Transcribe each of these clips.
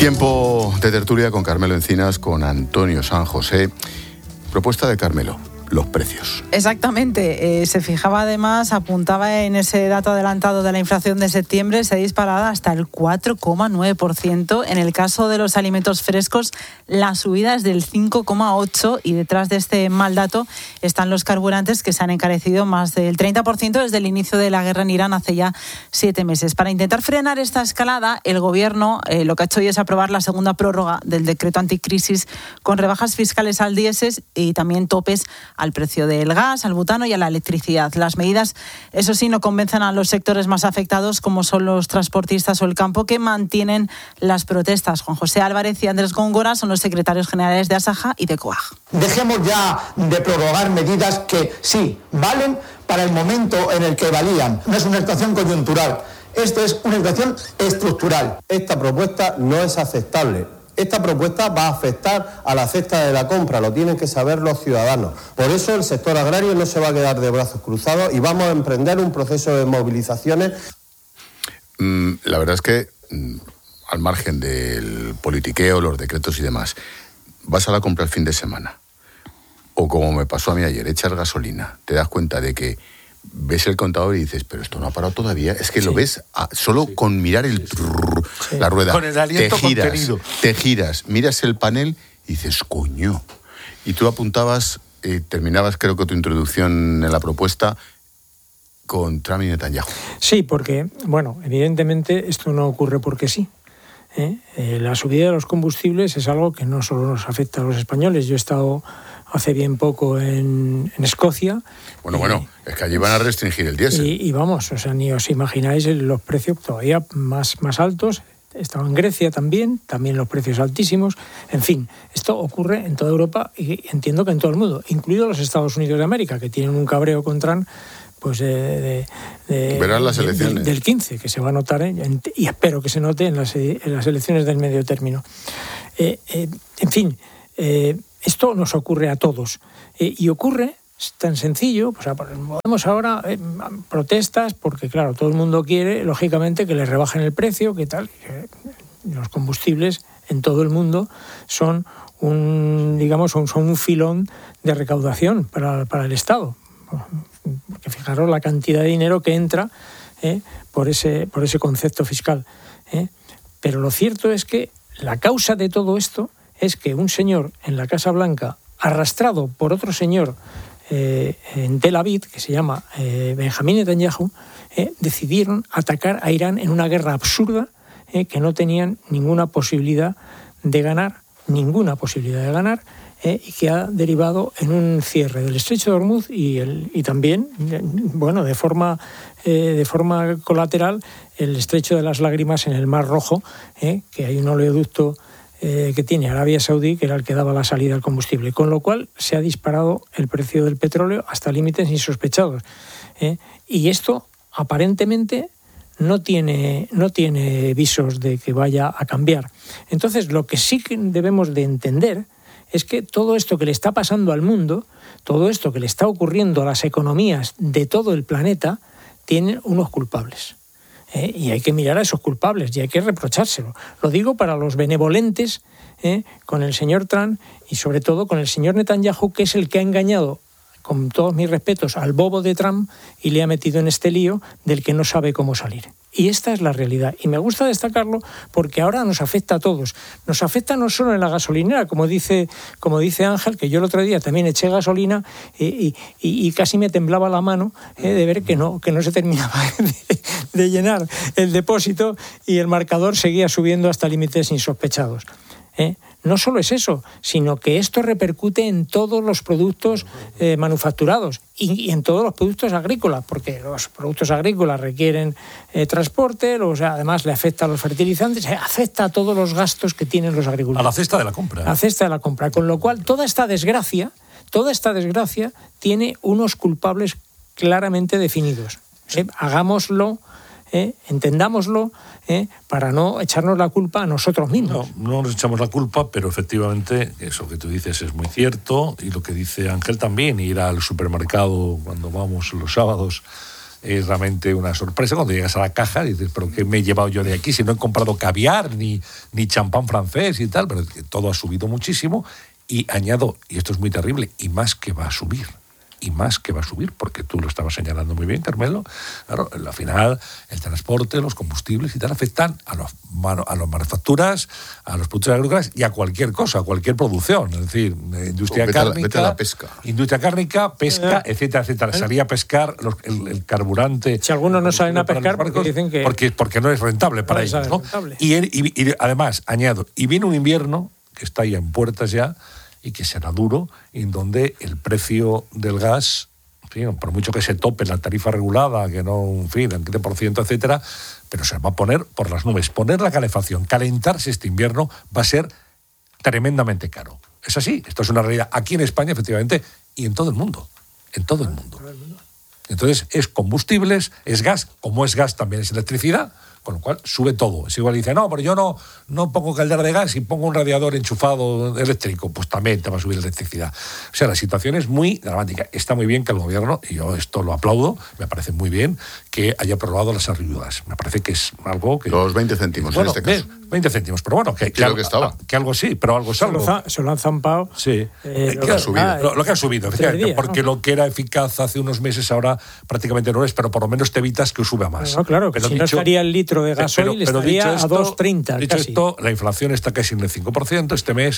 Tiempo de tertulia con Carmelo Encinas, con Antonio San José. Propuesta de Carmelo: los precios. Exactamente. Se fijaba además, apuntaba en ese dato adelantado de la inflación de septiembre, se ha disparado hasta el 4,9%. En el caso de los alimentos frescos, la subida es del 5,8%, y detrás de este mal dato están los carburantes, que se han encarecido más del 30% desde el inicio de la guerra en Irán hace ya 7 meses. Para intentar frenar esta escalada, el Gobierno lo que ha hecho hoy es aprobar la segunda prórroga del decreto anticrisis, con rebajas fiscales al diésel y también topes al precio del gas, al butano y a la electricidad. Las medidas, eso sí, no convencen a los sectores más afectados, como son los transportistas o el campo, que mantienen las protestas. Juan José Álvarez y Andrés Góngora son los secretarios generales de Asaja y de COAG. Dejemos ya de prorrogar medidas que sí valen para el momento en el que valían. No es una situación coyuntural, esto es una situación estructural. Esta propuesta no es aceptable. Esta propuesta va a afectar a la cesta de la compra, lo tienen que saber los ciudadanos. Por eso el sector agrario no se va a quedar de brazos cruzados y vamos a emprender un proceso de movilizaciones. La verdad es que, al margen del politiqueo, los decretos y demás, vas a la compra el fin de semana, o como me pasó a mí ayer, echas gasolina, te das cuenta de que ves el contador y dices, pero esto no ha parado todavía. Es que lo ves solo con mirar la rueda. Con el aliento contenido. Te giras, miras el panel y dices, coño. Y tú apuntabas, terminabas creo que tu introducción en la propuesta con Trump y Netanyahu. Sí, porque, bueno, evidentemente esto no ocurre porque sí. La subida de los combustibles es algo que no solo nos afecta a los españoles. Yo he estado hace bien poco en Escocia. Bueno, es que allí van a restringir el diésel. Y vamos, o sea, ni os imagináis los precios todavía más altos. He estado en Grecia también los precios altísimos. En fin, esto ocurre en toda Europa y entiendo que en todo el mundo, incluidos los Estados Unidos de América, que tienen un cabreo con Trump, pues verán las elecciones del 15, que se va a notar, y espero que se note en las elecciones del medio término. En fin, esto nos ocurre a todos. Y ocurre, es tan sencillo, pues vemos ahora protestas, porque claro, todo el mundo quiere, lógicamente, que les rebajen el precio, que tal. Los combustibles en todo el mundo son un filón de recaudación para el Estado. Porque fijaros la cantidad de dinero que entra por ese concepto fiscal. Pero lo cierto es que la causa de todo esto es que un señor en la Casa Blanca, arrastrado por otro señor en Tel Aviv, que se llama Benjamín Netanyahu, decidieron atacar a Irán en una guerra absurda que no tenían ninguna posibilidad de ganar, y que ha derivado en un cierre del Estrecho de Hormuz y también, bueno, de forma colateral, el Estrecho de las Lágrimas en el Mar Rojo, que hay un oleoducto que tiene Arabia Saudí, que era el que daba la salida al combustible, con lo cual se ha disparado el precio del petróleo hasta límites insospechados. Y esto aparentemente no tiene visos de que vaya a cambiar. Entonces, lo que sí que debemos de entender es que todo esto que le está pasando al mundo, todo esto que le está ocurriendo a las economías de todo el planeta, tienen unos culpables. Y hay que mirar a esos culpables y hay que reprochárselo. Lo digo para los benevolentes con el señor Trump y sobre todo con el señor Netanyahu, que es el que ha engañado, con todos mis respetos, al bobo de Trump y le ha metido en este lío del que no sabe cómo salir. Y esta es la realidad. Y me gusta destacarlo porque ahora nos afecta a todos. Nos afecta no solo en la gasolinera, como dice Ángel, que yo el otro día también eché gasolina y casi me temblaba la mano de ver que no se terminaba de llenar el depósito y el marcador seguía subiendo hasta límites insospechados. No solo es eso, sino que esto repercute en todos los productos manufacturados y en todos los productos agrícolas, porque los productos agrícolas requieren transporte, además le afecta a los fertilizantes, afecta a todos los gastos que tienen los agricultores. A la cesta de la compra. A la cesta de la compra, con lo cual toda esta desgracia tiene unos culpables claramente definidos. Hagámoslo, entendámoslo, para no echarnos la culpa a nosotros mismos. No nos echamos la culpa, pero efectivamente eso que tú dices es muy cierto, y lo que dice Ángel también, ir al supermercado cuando vamos los sábados es realmente una sorpresa. Cuando llegas a la caja dices, ¿pero qué me he llevado yo de aquí? Si no he comprado caviar ni champán francés y tal, pero todo ha subido muchísimo. Y añado, y esto es muy terrible, y más que va a subir. Y más que va a subir, porque tú lo estabas señalando muy bien, Carmelo. Claro, al final, el transporte, los combustibles y tal afectan a las manufacturas, a los productos agrícolas y a cualquier cosa, a cualquier producción. Es decir, industria cárnica, vete a la pesca. Industria cárnica, pesca, etcétera, etcétera. Salir a pescar el carburante. Si algunos no salen a pescar porque dicen que... Porque no es rentable para ellos, ¿no? Y además, añado, y viene un invierno que está ya en puertas ya, y que será duro, en donde el precio del gas, en fin, por mucho que se tope la tarifa regulada, que no, en fin, el 15%, etcétera, pero se va a poner por las nubes. Poner la calefacción, calentarse este invierno va a ser tremendamente caro. Es así, esto es una realidad aquí en España, efectivamente, y en todo el mundo. En todo el mundo. Entonces, es combustibles, es gas, como es gas también es electricidad, con lo cual sube todo. Es igual, dice, no, pero yo no pongo caldera de gas y pongo un radiador enchufado eléctrico, pues también te va a subir la electricidad. O sea, la situación es muy dramática. Está muy bien que el gobierno, y yo esto lo aplaudo, me parece muy bien que haya aprobado las ayudas. Me parece que es algo que... Los 20 céntimos, bueno, en este caso. 20 céntimos, pero bueno, que algo, que estaba. Que algo sí, pero algo es algo. Se lo han zampado. Sí, lo que ha subido. Lo que ha subido, efectivamente, porque lo que era eficaz hace unos meses ahora prácticamente no es, pero por lo menos te evitas que suba más. No, claro, pero si no estaría el litro de gasoil, estaría a 2,30. Dicho casi. Esto, la inflación está casi en el 5%. Este mes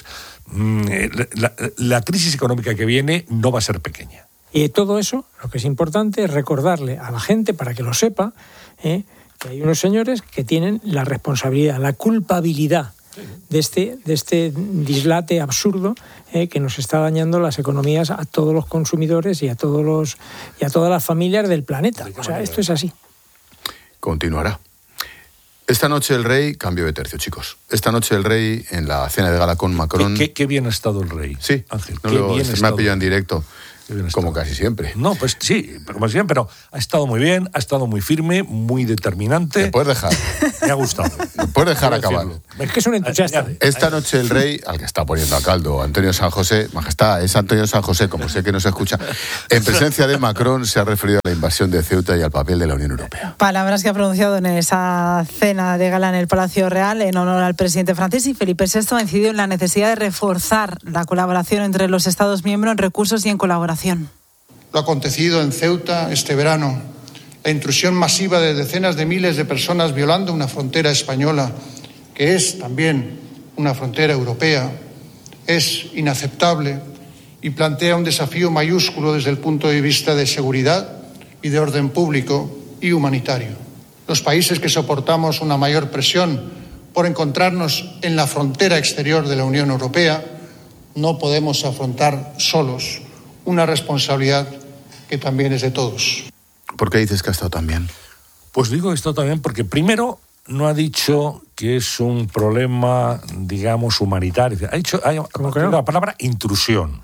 la crisis económica que viene no va a ser pequeña. Y todo eso, lo que es importante es recordarle a la gente, para que lo sepa, que hay unos señores que tienen la responsabilidad, la culpabilidad de este dislate absurdo que nos está dañando las economías a todos los consumidores y a todas las familias del planeta. O sea, esto es así. Continuará. Esta noche el rey cambió de tercio, chicos. Esta noche el rey, en la cena de gala con Macron... Qué bien ha estado el rey. Sí, Ángel, se me ha pillado en directo. Como casi siempre. No, pues sí, como siempre, pero ha estado muy bien, ha estado muy firme, muy determinante. ¿Me puedes dejar? Me ha gustado. ¿Me puedes dejar acabar? Es que es un entusiasta. Esta noche el rey, al que está poniendo a caldo Antonio San José, majestad, es Antonio San José, como sé que no se escucha, en presencia de Macron se ha referido a la invasión de Ceuta y al papel de la Unión Europea. Palabras que ha pronunciado en esa cena de gala en el Palacio Real en honor al presidente francés, y Felipe VI ha incidido en la necesidad de reforzar la colaboración entre los Estados miembros en recursos y en colaboración. Lo acontecido en Ceuta este verano, la intrusión masiva de decenas de miles de personas violando una frontera española, que es también una frontera europea, es inaceptable y plantea un desafío mayúsculo desde el punto de vista de seguridad y de orden público y humanitario. Los países que soportamos una mayor presión por encontrarnos en la frontera exterior de la Unión Europea no podemos afrontar solos una responsabilidad que también es de todos. ¿Por qué dices que ha estado tan bien? Pues digo esto también porque primero no ha dicho que es un problema, digamos, humanitario. Ha dicho la palabra intrusión.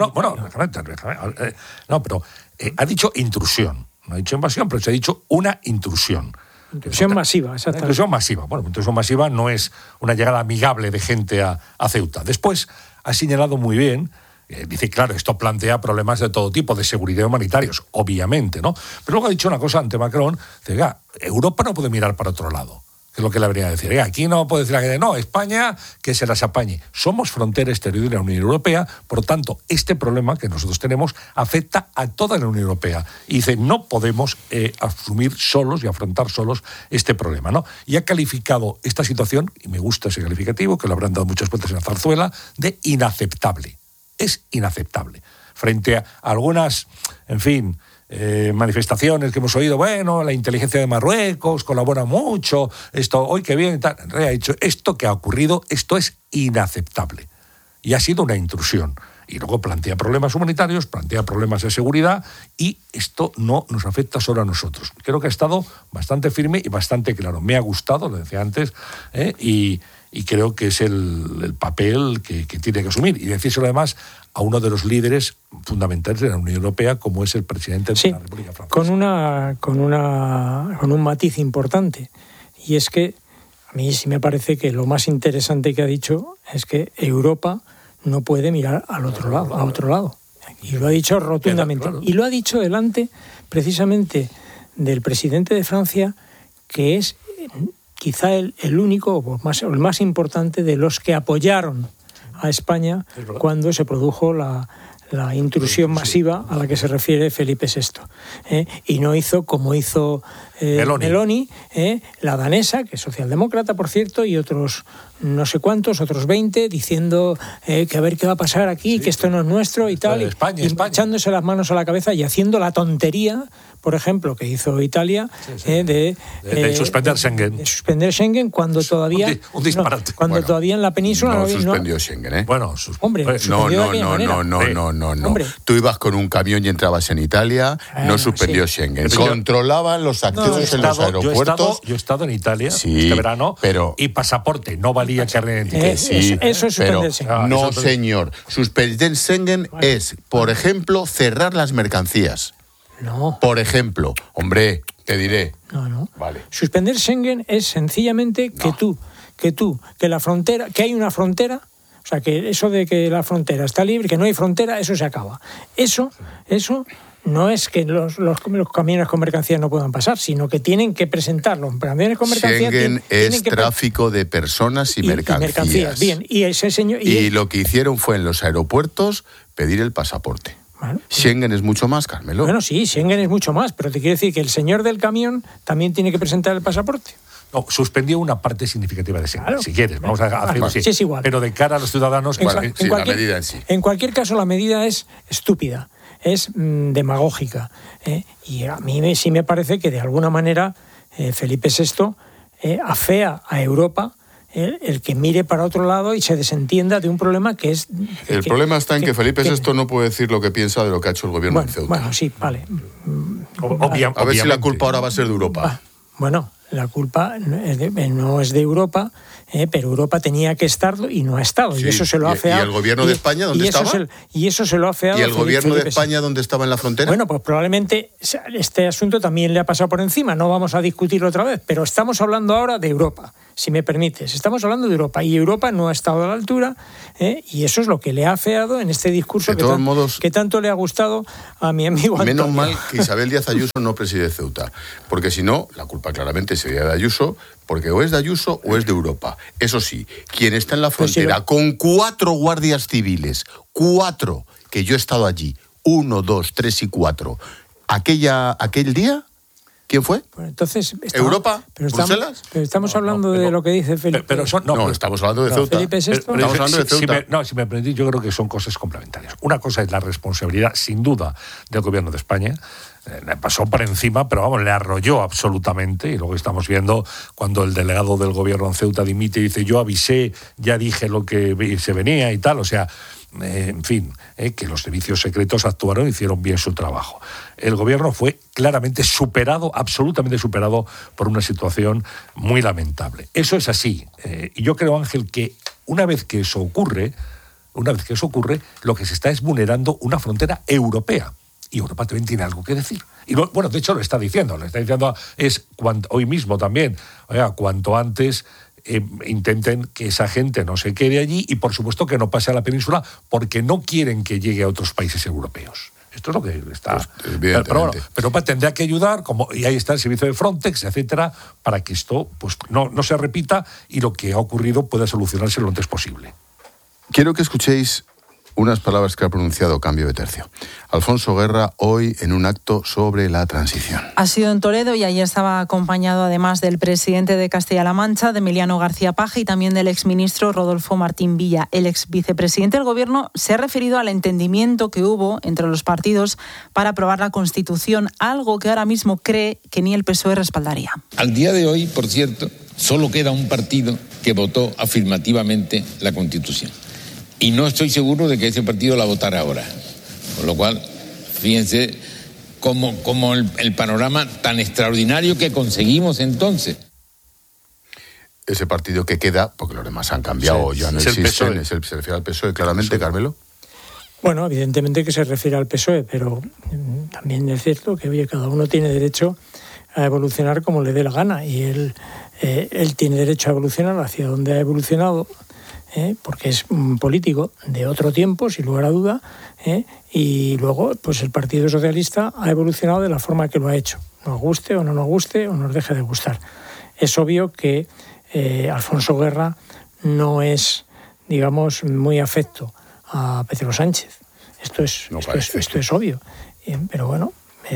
Pero ha dicho intrusión. No ha dicho invasión, pero se ha dicho una intrusión. Intrusión masiva, exactamente. Intrusión masiva. Bueno, intrusión masiva no es una llegada amigable de gente a Ceuta. Después ha señalado muy bien. Dice, claro, esto plantea problemas de todo tipo, de seguridad humanitarios, obviamente, ¿no? Pero luego ha dicho una cosa ante Macron, dice, Europa no puede mirar para otro lado, que es lo que le habría de decir. Aquí no puede decir la gente, no, España, que se las apañe. Somos frontera exterior de la Unión Europea, por lo tanto, este problema que nosotros tenemos afecta a toda la Unión Europea. Y dice, no podemos asumir solos y afrontar solos este problema, ¿no? Y ha calificado esta situación, y me gusta ese calificativo, que lo habrán dado muchas vueltas en la zarzuela, de inaceptable. Es inaceptable. Frente a algunas, en fin, manifestaciones que hemos oído, bueno, la inteligencia de Marruecos colabora mucho, esto, hoy qué bien, tal. El rey ha dicho, esto que ha ocurrido, esto es inaceptable. Y ha sido una intrusión. Y luego plantea problemas humanitarios, plantea problemas de seguridad, y esto no nos afecta solo a nosotros. Creo que ha estado bastante firme y bastante claro. Me ha gustado, lo decía antes, y creo que es el papel que tiene que asumir. Y decírselo además a uno de los líderes fundamentales de la Unión Europea, como es el presidente de la República Francesa. Con un matiz importante. Y es que a mí sí me parece que lo más interesante que ha dicho es que Europa no puede mirar a otro lado. Y lo ha dicho rotundamente. Claro. Y lo ha dicho delante, precisamente, del presidente de Francia, que es quizá el único o el más importante de los que apoyaron a España cuando se produjo la intrusión masiva a la que se refiere Felipe VI. Y no hizo como hizo Meloni, la danesa, que es socialdemócrata, por cierto, y otros no sé cuántos, otros 20, diciendo que a ver qué va a pasar aquí, que esto no es nuestro y tal, España. echándose las manos a la cabeza y haciendo la tontería, por ejemplo, que hizo Italia, de suspender Schengen. De suspender Schengen cuando todavía... Un disparate. Todavía en la península no suspendió Schengen, ¿eh? Bueno, No. Tú ibas con un camión y entrabas en Italia, no suspendió Schengen. Controlaban los accesos en los aeropuertos. Yo he estado en Italia este verano, y pasaporte, no valía carnet de identidad. Eso es suspender Schengen. No, señor. Suspender Schengen es, por ejemplo, cerrar las mercancías. No. Por ejemplo, hombre, te diré. No. Vale. Suspender Schengen es sencillamente que la frontera, que hay una frontera, o sea, que eso de que la frontera está libre, que no hay frontera, eso se acaba. Eso no es que los camiones con mercancías no puedan pasar, sino que tienen que presentar los camiones con mercancías. Schengen es tráfico de personas y mercancías. Bien, y ese señor... Y lo que hicieron fue en los aeropuertos pedir el pasaporte. Bueno, Schengen es mucho más, Carmelo. Bueno, sí, Schengen es mucho más, pero te quiero decir que el señor del camión también tiene que presentar el pasaporte. No, suspendió una parte significativa de Schengen, claro. Si quieres, vamos a hacerlo así. Sí, es igual. Pero de cara a los ciudadanos... la medida en sí. En cualquier caso, la medida es estúpida, es demagógica. Y a mí sí me parece que de alguna manera Felipe VI afea a Europa el que mire para otro lado y se desentienda de un problema que es... El problema está en que Felipe VI no puede decir lo que piensa de lo que ha hecho el gobierno en Ceuta. Bueno, sí, vale. A ver si la culpa ahora va a ser de Europa. Bueno, la culpa no es de Europa, pero Europa tenía que estarlo y no ha estado. Sí, y eso se lo ha afeado. ¿Y el gobierno de España dónde estaba? Y eso se lo ha afeado. ¿Y el gobierno de España dónde estaba en la frontera? Bueno, pues probablemente este asunto también le ha pasado por encima. No vamos a discutirlo otra vez, pero estamos hablando ahora de Europa, si me permites. Estamos hablando de Europa y Europa no ha estado a la altura, y eso es lo que le ha afeado en este discurso que tanto le ha gustado a mi amigo Antonio. Menos mal que Isabel Díaz Ayuso no preside Ceuta, porque si no, la culpa claramente sería de Ayuso, porque o es de Ayuso o es de Europa. Eso sí, quien está en la frontera con 4 guardias civiles, 4, que yo he estado allí, 1, 2, 3 y 4, aquel día... ¿Quién fue? Pues entonces, ¿Europa? ¿Bruselas? Pero estamos hablando de lo que dice Felipe. No, estamos hablando de Ceuta. Felipe VI. Estamos hablando de Ceuta. Si me permitís, yo creo que son cosas complementarias. Una cosa es la responsabilidad, sin duda, del gobierno de España. Le pasó por encima, pero vamos, le arrolló absolutamente. Y luego estamos viendo cuando el delegado del gobierno en Ceuta dimite y dice: yo avisé, ya dije lo que se venía y tal. O sea, en fin, que los servicios secretos actuaron y hicieron bien su trabajo. El gobierno fue claramente superado, absolutamente superado por una situación muy lamentable. Eso es así. Y yo creo, Ángel, que una vez que eso ocurre, lo que se está es vulnerando una frontera europea. Y Europa también tiene algo que decir. Y bueno, de hecho lo está diciendo hoy mismo también, cuanto antes intenten que esa gente no se quede allí y por supuesto que no pase a la península porque no quieren que llegue a otros países europeos. Esto es lo que está... Pero bueno, Europa tendrá que ayudar, y ahí está el servicio de Frontex, etcétera, para que esto pues no se repita y lo que ha ocurrido pueda solucionarse lo antes posible. Quiero que escuchéis unas palabras que ha pronunciado Cambio de Tercio. Alfonso Guerra, hoy en un acto sobre la transición. Ha sido en Toledo y allí estaba acompañado además del presidente de Castilla-La Mancha, de Emiliano García Paje, y también del exministro Rodolfo Martín Villa. El exvicepresidente del Gobierno se ha referido al entendimiento que hubo entre los partidos para aprobar la Constitución, algo que ahora mismo cree que ni el PSOE respaldaría. Al día de hoy, por cierto, solo queda un partido que votó afirmativamente la Constitución. Y no estoy seguro de que ese partido la votara ahora. Con lo cual, fíjense cómo el panorama tan extraordinario que conseguimos entonces. Ese partido que queda, porque los demás han cambiado, ya no existen, se refiere al PSOE, claramente, PSOE. Carmelo. Bueno, evidentemente que se refiere al PSOE, pero también es cierto que cada uno tiene derecho a evolucionar como le dé la gana, y él tiene derecho a evolucionar hacia donde ha evolucionado, porque es un político de otro tiempo, sin lugar a duda, y luego pues el Partido Socialista ha evolucionado de la forma que lo ha hecho. nos guste o no nos guste o nos deje de gustar. Es obvio que Alfonso Guerra no es, digamos, muy afecto a Pedro Sánchez. Esto es obvio. Pero bueno,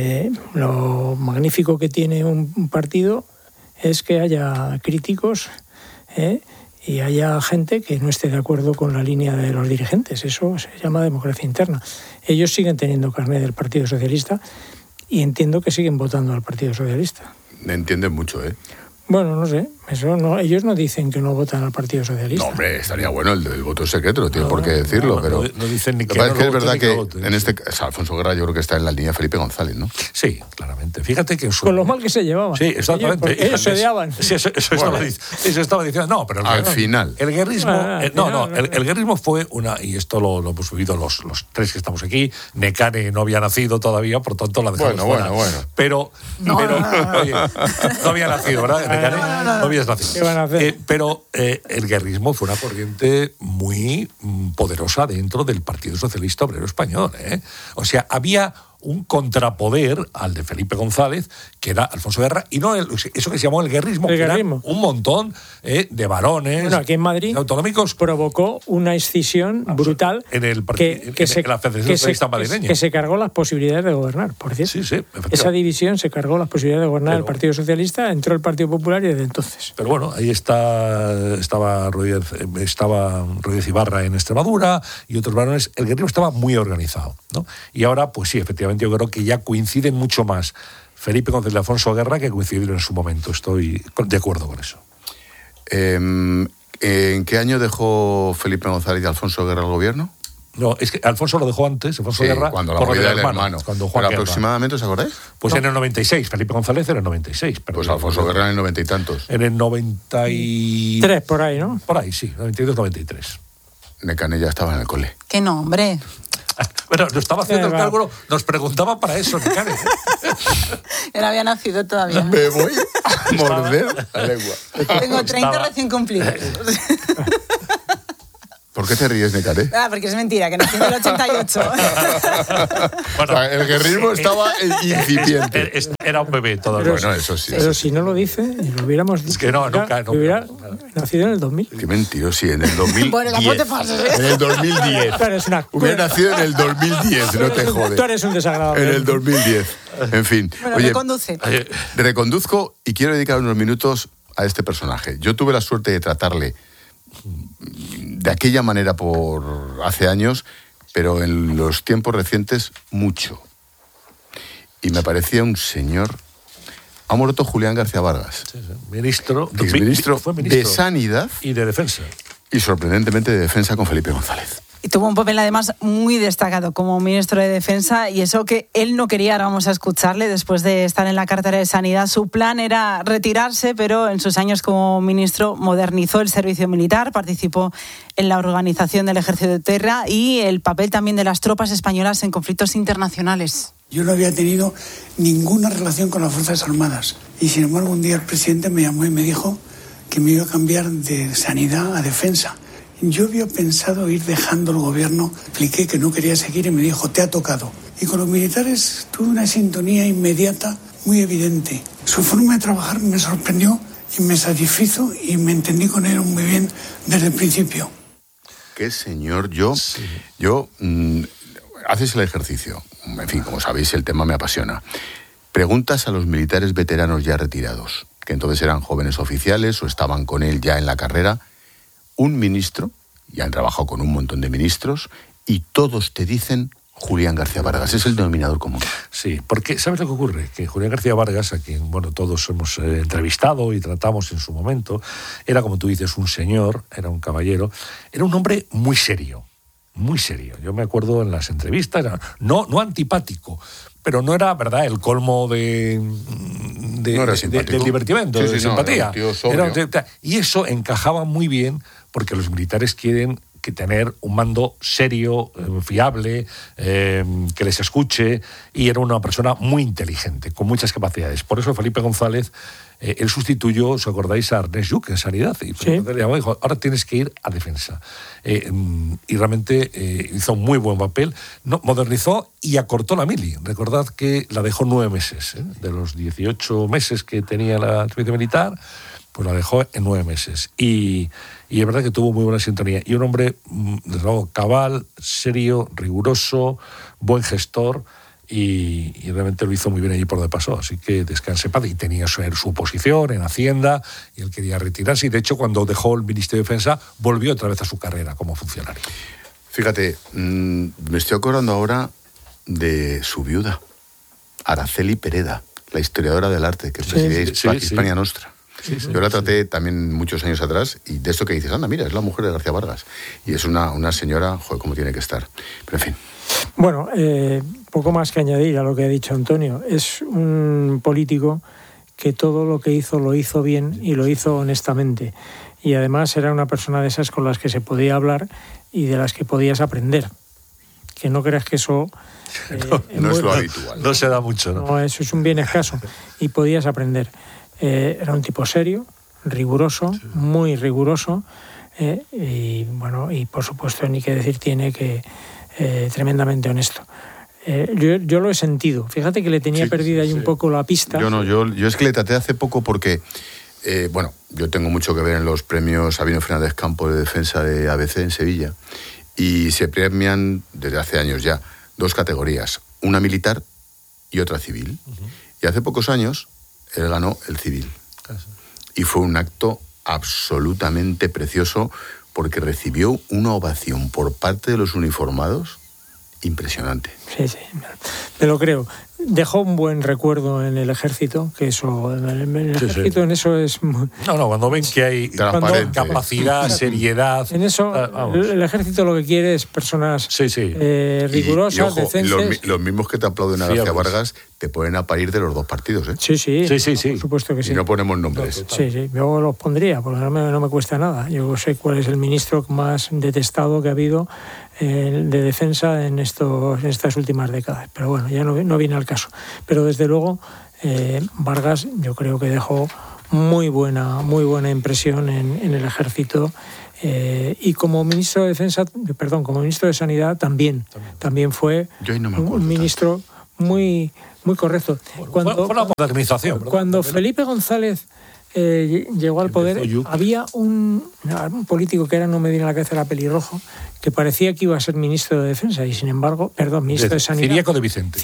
lo magnífico que tiene un partido es que haya críticos y haya gente que no esté de acuerdo con la línea de los dirigentes. Eso se llama democracia interna. Ellos siguen teniendo carné del Partido Socialista y entiendo que siguen votando al Partido Socialista. Me entienden mucho, ¿eh? Bueno, no sé, eso no, ellos no dicen que no votan al Partido Socialista. No, hombre, estaría bueno el voto secreto, no tiene por qué decirlo, pero no dicen ni que lo que pasa es que es voten verdad ni que voten. en este caso Alfonso Guerra yo creo que está en la línea Felipe González, ¿no? Sí, claramente. Fíjate que con lo mal que se llevaban. Sí, exactamente. Ellos se odiaban. Sí, eso estaba diciendo. No, pero al final. El guerrismo. El guerrismo fue una. Y esto lo hemos vivido los tres que estamos aquí. Necane no había nacido todavía, por tanto la dejamos fuera. Bueno. Pero. Oye, no había nacido, ¿verdad? Necane no habías nacido. ¿Qué van a hacer? Pero el guerrismo fue una corriente muy poderosa dentro del Partido Socialista Obrero Español. O sea, había un contrapoder al de Felipe González, que era Alfonso Guerra, y no eso que se llamó el guerrismo. El que guerrismo. Eran un montón de varones. Bueno, aquí en Madrid autonómicos provocó una escisión brutal en el la Federación Socialista Madrileña. Que se cargó las posibilidades de gobernar, por cierto. Sí, efectivamente. Esa división se cargó las posibilidades de gobernar el Partido Socialista, entró el Partido Popular y desde entonces. Pero bueno, ahí estaba Rodríguez Ibarra en Extremadura y otros varones. El guerrismo estaba muy organizado, ¿no? Y ahora, pues sí, efectivamente, yo creo que ya coinciden mucho más Felipe González y Alfonso Guerra que coincidieron en su momento. Estoy de acuerdo con eso. ¿En qué año dejó Felipe González y Alfonso Guerra el gobierno? No, es que Alfonso lo dejó antes, Alfonso Guerra, cuando la por movida del del hermano. Cuando Juan Guerra. ¿Aproximadamente, os acordáis? Pues en el 96, Felipe González en el 96. Pues Alfonso Guerra en el 90 y tantos. En el 93, por ahí, ¿no? Por ahí, sí, 92, 93. Necane ya estaba en el cole. Que no, hombre. Bueno, no estaba haciendo el cálculo, nos preguntaba para eso, Necane. Él había nacido todavía. Me voy a morder la lengua. Tengo 30 recién cumplidos. ¿Por qué te ríes, Necane? Porque es mentira, que nací en el 88. Bueno, o sea, el guerrismo estaba incipiente. Era un bebé todavía. Bueno, eso sí. Pero si no lo dice, lo hubiéramos dicho. Es que no, nunca. Hubiera nacido en el 2000. Qué mentiroso, sí, en el 2010. Bueno, tampoco te pases, ¿eh? En el 2010. Hubiera nacido en el 2010, no te jodes. Tú eres un desagradable. En el 2010. En fin. Bueno, oye, reconduce. Reconduzco y quiero dedicar unos minutos a este personaje. Yo tuve la suerte de tratarle de aquella manera por hace años, pero en los tiempos recientes mucho. Y me parecía un señor. Ha muerto Julián García Vargas, Ministro de Sanidad y de Defensa. Y sorprendentemente de Defensa con Felipe González. Y tuvo un papel además muy destacado como ministro de Defensa, y eso que él no quería. Ahora vamos a escucharle. Después de estar en la cartera de Sanidad, su plan era retirarse, pero en sus años como ministro modernizó el servicio militar, participó en la organización del Ejército de Tierra y el papel también de las tropas españolas en conflictos internacionales. Yo no había tenido ninguna relación con las Fuerzas Armadas y sin embargo un día el presidente me llamó y me dijo que me iba a cambiar de Sanidad a Defensa. Yo había pensado ir dejando el gobierno, expliqué que no quería seguir y me dijo, te ha tocado. Y con los militares tuve una sintonía inmediata muy evidente. Su forma de trabajar me sorprendió y me satisfizo y me entendí con él muy bien desde el principio. Qué señor, haces el ejercicio. En fin, como sabéis, el tema me apasiona. Preguntas a los militares veteranos ya retirados, que entonces eran jóvenes oficiales o estaban con él ya en la carrera. Un ministro, ya han trabajado con un montón de ministros, y todos te dicen Julián García Vargas. Es el denominador común. Sí, porque ¿sabes lo que ocurre? Que Julián García Vargas, a quien todos hemos entrevistado y tratamos en su momento, era, como tú dices, un señor, era un caballero, era un hombre muy serio. Muy serio. Yo me acuerdo en las entrevistas, no antipático, pero no era, ¿verdad?, el colmo de divertimento, de simpatía. Era un tío sobrio. Y eso encajaba muy bien porque los militares quieren que tener un mando serio, fiable, que les escuche, y era una persona muy inteligente, con muchas capacidades. Por eso Felipe González, él sustituyó, ¿os acordáis?, a Ernest Lluch en Sanidad, y le llamó y dijo, ahora tienes que ir a Defensa. Y realmente hizo un muy buen papel, modernizó y acortó la mili. Recordad que la dejó 9 meses, de los 18 meses que tenía la servicio militar, pues la dejó en 9 meses. Y es verdad que tuvo muy buena sintonía. Y un hombre, desde luego, cabal, serio, riguroso, buen gestor, y realmente lo hizo muy bien allí por de paso. Así que descanse en paz. Y tenía su posición en Hacienda, y él quería retirarse. Y de hecho, cuando dejó el Ministerio de Defensa, volvió otra vez a su carrera como funcionario. Fíjate, me estoy acordando ahora de su viuda, Araceli Pereda, la historiadora del arte que presidía Hispania Nostra. Yo la traté también muchos años atrás, y de esto que dices, anda, mira, es la mujer de García Vargas. Y es una señora, joder, cómo tiene que estar. Pero en fin. Bueno, poco más que añadir a lo que ha dicho Antonio. Es un político que todo lo que hizo lo hizo bien y lo hizo honestamente. Y además era una persona de esas con las que se podía hablar y de las que podías aprender. Que no creas que eso... no es lo habitual. No se da mucho, ¿no? No, eso es un bien escaso. Y podías aprender. Era un tipo serio, riguroso, muy riguroso, y bueno, y por supuesto ni que decir tiene que tremendamente honesto. Yo lo he sentido. Fíjate que le tenía perdida ahí un poco la pista. Yo es que le traté hace poco porque, yo tengo mucho que ver en los premios Sabino Fernández Campo de Defensa de ABC en Sevilla, y se premian desde hace años ya 2 categorías, una militar y otra civil. Y hace pocos años él ganó el civil. Y fue un acto absolutamente precioso, porque recibió una ovación por parte de los uniformados impresionante. Sí, me lo creo. Dejó un buen recuerdo en el ejército, que eso, en el ejército en eso es... No, cuando ven que hay capacidad, seriedad... En eso, el ejército lo que quiere es personas rigurosas, y ojo, decentes... Los mismos que te aplauden a García Vargas te ponen a parir de los 2 partidos, ¿eh? Sí. Por supuesto que sí. Y no ponemos nombres. Sí, yo los pondría, porque no me cuesta nada. Yo sé cuál es el ministro más detestado que ha habido de defensa en estas últimas décadas. Pero bueno, ya no viene al caso. Pero desde luego, Vargas yo creo que dejó muy buena impresión en el ejército, y como ministro de Defensa, como ministro de Sanidad también fue un ministro muy correcto. Fue la modernización. Cuando Felipe González llegó al poder, había un político que no me viene a la cabeza, era pelirrojo, que parecía que iba a ser ministro de Defensa, y sin embargo, ministro de Sanidad. Ciriaco de Vicente.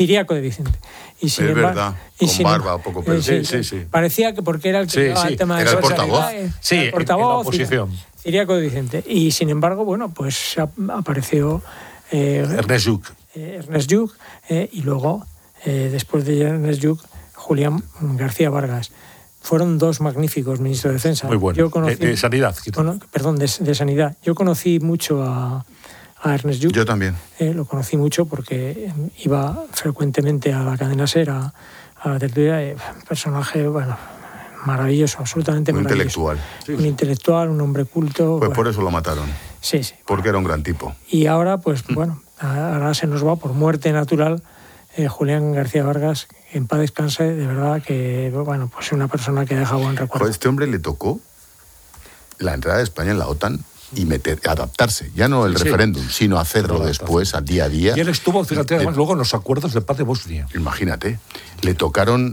Y sin es embargo, verdad, con barba, un poco pelo. Sí. Parecía que porque era el que llevaba el tema era de el portavoz. El portavoz, en la oposición. Ciriaco de Vicente. Y sin embargo, bueno, pues apareció Ernest Lluch, y luego, después de Ernest Lluch, Julián García Vargas. Fueron 2 magníficos ministros de Defensa. Muy bueno. Yo conocí, de Sanidad. De Sanidad. Yo conocí mucho a Ernest Lluch. Yo también. Lo conocí mucho porque iba frecuentemente a la cadena SER, a la tertulia. Personaje, maravilloso, absolutamente maravilloso. Un intelectual, un hombre culto. Pues por eso lo mataron. Sí. Porque era un gran tipo. Y ahora, ahora se nos va por muerte natural Julián García Vargas. En paz descanse, de verdad que, pues una persona que deja buen recuerdo. Pues este hombre le tocó la entrada de España en la OTAN y adaptarse, ya no el referéndum, sino hacerlo después, al día a día. Y él estuvo, fíjate, además, luego en los acuerdos de paz de Bosnia. Imagínate, le tocaron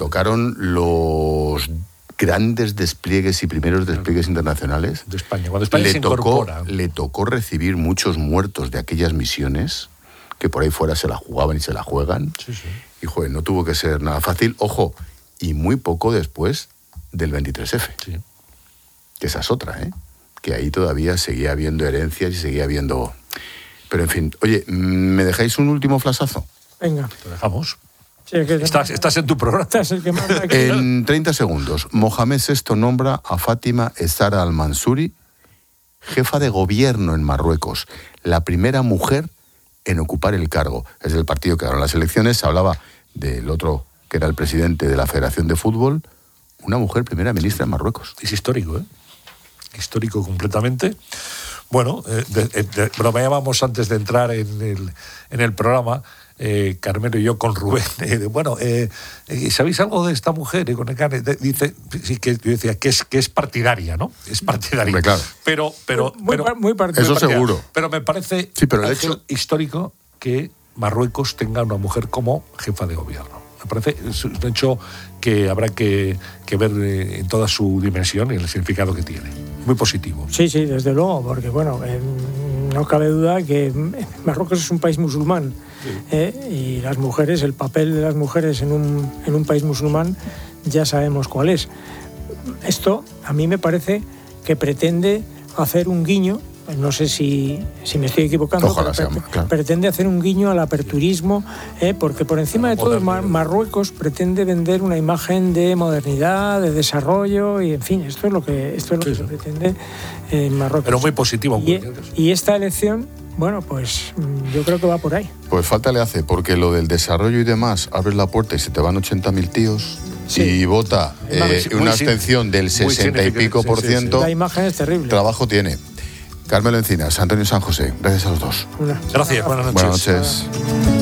los grandes despliegues y primeros despliegues internacionales de España. Cuando España se incorpora. Le tocó recibir muchos muertos de aquellas misiones, que por ahí fuera se la jugaban y se la juegan. Y, joder, no tuvo que ser nada fácil. Ojo, y muy poco después del 23F. Sí. Que esa es otra, que ahí todavía seguía habiendo herencias y seguía habiendo... Pero, en fin, oye, ¿me dejáis un último flasazo? Venga. Lo dejamos. Sí, estás en tu programa. Estás el que manda aquí. En 30 segundos, Mohamed VI nombra a Fátima Essaara al-Mansuri jefa de gobierno en Marruecos, la primera mujer en ocupar el cargo. Es del partido que ganó las elecciones. Se hablaba del otro, que era el presidente de la Federación de Fútbol, una mujer primera ministra en Marruecos. Es histórico, histórico completamente. Bueno, bromeábamos antes de entrar en el programa, Carmelo y yo con Rubén. ¿Sabéis algo de esta mujer? Y con el dice, sí, que yo decía que es partidaria, ¿no? Es partidaria. Hombre, claro. Pero muy partidaria. Eso seguro. Pero me parece el hecho histórico que Marruecos tenga una mujer como jefa de gobierno. Me parece un hecho que habrá que ver en toda su dimensión y el significado que tiene. Muy positivo. Sí, desde luego, porque no cabe duda que Marruecos es un país musulmán, y las mujeres, el papel de las mujeres en un país musulmán ya sabemos cuál es. Esto a mí me parece que pretende hacer un guiño, no sé si me estoy equivocando, Ojalá pero claro. pretende hacer un guiño al aperturismo, porque por encima de todo Marruecos pretende vender una imagen de modernidad, de desarrollo, y en fin, esto es lo que se pretende en Marruecos. Pero muy positivo. Y esta elección, bueno, pues yo creo que va por ahí. Pues falta le hace, porque lo del desarrollo y demás, abres la puerta y se te van 80.000 tíos. Sí. Y vota una abstención del 60 y pico por ciento. La imagen es terrible. Trabajo tiene. Carmelo Encinas, Antonio San José, gracias a los dos. Gracias, buenas noches. Buenas noches.